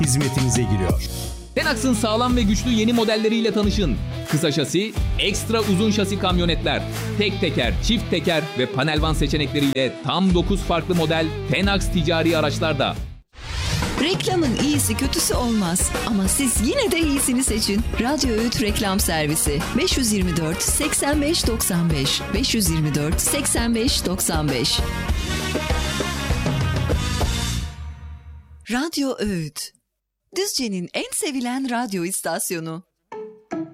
hizmetinize giriyor. Tenax'ın sağlam ve güçlü yeni modelleriyle tanışın. Kısa şasi, ekstra uzun şasi kamyonetler, tek teker, çift teker ve panel van seçenekleriyle tam 9 farklı model Tenax ticari araçlarda. Reklamın iyisi kötüsü olmaz ama siz yine de iyisini seçin. Radyo Öğüt Reklam Servisi 524 85 95 524 85 95. Radyo Öğüt, Düzce'nin en sevilen radyo istasyonu.